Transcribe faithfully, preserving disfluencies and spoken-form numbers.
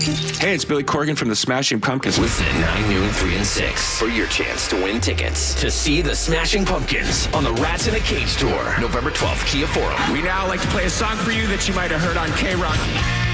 Hey, it's Billy Corgan from the Smashing Pumpkins. Listen at nine, noon, three, and six for your chance to win tickets to see the Smashing Pumpkins on the Rats in a Cage tour, November twelfth, Kia Forum. We now like to play a song for you that you might have heard on K-Rock.